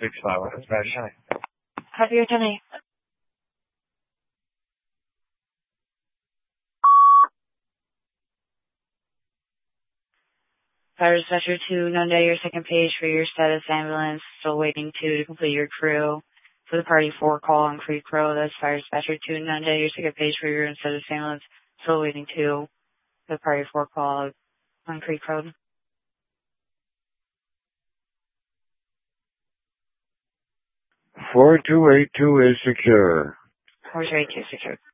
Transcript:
651 dispatch. Have your journey. Fire dispatcher to Nunda, your second page for your status ambulance. Still waiting to complete your crew for the party 4 call on Creek Road. That's fire dispatcher to Nunda, your second page for your status ambulance. Still waiting to the party 4 call on Creek Road. 4282 is secure. 4282 secure.